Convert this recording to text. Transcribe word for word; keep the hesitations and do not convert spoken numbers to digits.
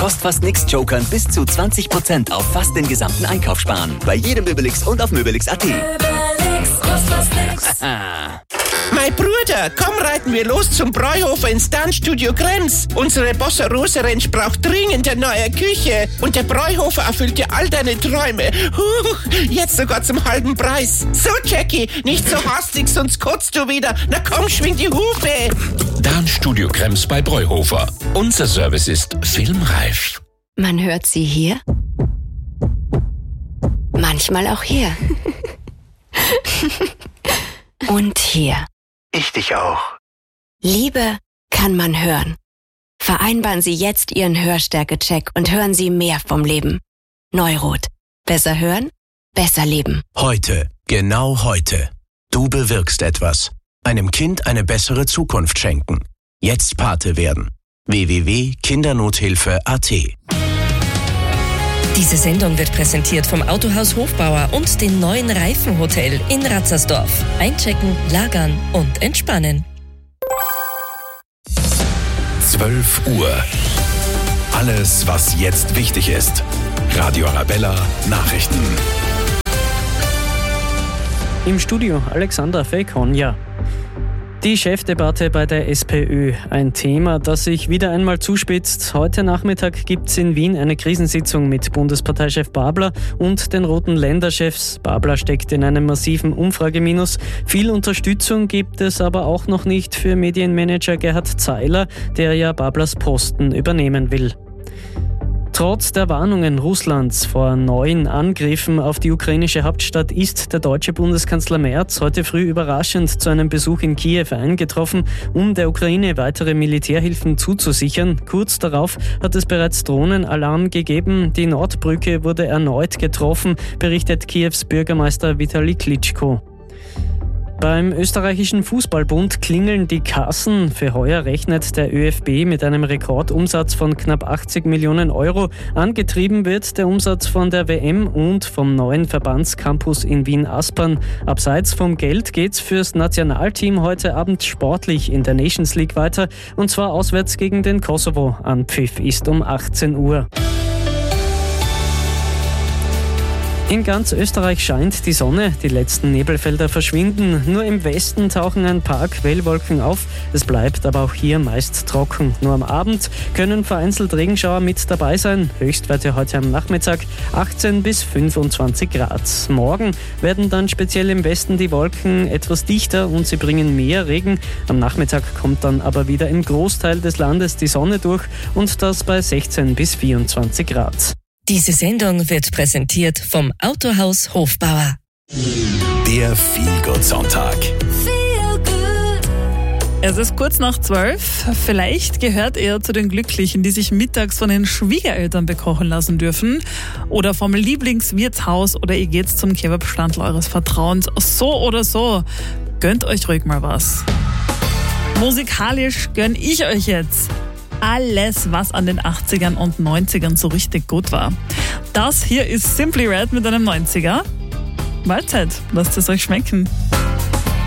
Kost fast nix Jokern bis zu zwanzig Prozent auf fast den gesamten Einkauf sparen. Bei jedem Möbelix und auf Möbelix Punkt at. Möbelix, kost fast nix. Mein Bruder, komm reiten wir los zum Bräuhofer ins Tanzstudio Grenz. Unsere Bossa Rosa Ranch braucht dringend eine neue Küche. Und der Bräuhofer erfüllt dir all deine Träume. Huch, jetzt sogar zum halben Preis. So, Jackie, nicht so hastig, sonst kotzt du wieder. Na komm, schwing die Hufe. Tanzstudio Krems bei Bräuhofer. Unser Service ist filmreif. Man hört sie hier, manchmal auch hier. Und hier. Ich dich auch. Liebe kann man hören. Vereinbaren Sie jetzt Ihren Hörstärke-Check und hören Sie mehr vom Leben. Neurot. Besser hören, besser leben. Heute, genau heute. Du bewirkst etwas. Einem Kind eine bessere Zukunft schenken. Jetzt Pate werden. w w w punkt kindernothilfe punkt a t. Diese Sendung wird präsentiert vom Autohaus Hofbauer und dem neuen Reifenhotel in Ratzersdorf. Einchecken, lagern und entspannen. zwölf Uhr. Alles, was jetzt wichtig ist. Radio Arabella Nachrichten. Im Studio Alexandra Fekonja. Die Chefdebatte bei der SPÖ, ein Thema, das sich wieder einmal zuspitzt. Heute Nachmittag gibt es in Wien eine Krisensitzung mit Bundesparteichef Babler und den roten Länderchefs. Babler steckt in einem massiven Umfrageminus. Viel Unterstützung gibt es aber auch noch nicht für Medienmanager Gerhard Zeiler, der ja Bablers Posten übernehmen will. Trotz der Warnungen Russlands vor neuen Angriffen auf die ukrainische Hauptstadt ist der deutsche Bundeskanzler Merz heute früh überraschend zu einem Besuch in Kiew eingetroffen, um der Ukraine weitere Militärhilfen zuzusichern. Kurz darauf hat es bereits Drohnenalarm gegeben. Die Nordbrücke wurde erneut getroffen, berichtet Kiews Bürgermeister Vitali Klitschko. Beim österreichischen Fußballbund klingeln die Kassen. Für heuer rechnet der ÖFB mit einem Rekordumsatz von knapp achtzig Millionen Euro. Angetrieben wird der Umsatz von der W M und vom neuen Verbandscampus in Wien-Aspern. Abseits vom Geld geht's fürs Nationalteam heute Abend sportlich in der Nations League weiter. Und zwar auswärts gegen den Kosovo. Anpfiff ist um achtzehn Uhr. In ganz Österreich scheint die Sonne, die letzten Nebelfelder verschwinden. Nur im Westen tauchen ein paar Quellwolken auf. Es bleibt aber auch hier meist trocken. Nur am Abend können vereinzelt Regenschauer mit dabei sein. Höchstwerte heute am Nachmittag achtzehn bis fünfundzwanzig Grad. Morgen werden dann speziell im Westen die Wolken etwas dichter und sie bringen mehr Regen. Am Nachmittag kommt dann aber wieder im Großteil des Landes die Sonne durch und das bei sechzehn bis vierundzwanzig Grad. Diese Sendung wird präsentiert vom Autohaus Hofbauer. Der Feel-Good-Sonntag. Es ist kurz nach zwölf. Vielleicht gehört er zu den Glücklichen, die sich mittags von den Schwiegereltern bekochen lassen dürfen. Oder vom Lieblingswirtshaus oder ihr geht zum Kebabstandl eures Vertrauens. So oder so, gönnt euch ruhig mal was. Musikalisch gönn ich euch jetzt alles, was an den achtzigern und neunzigern so richtig gut war. Das hier ist Simply Red mit einem neunziger. Mahlzeit, lasst es euch schmecken.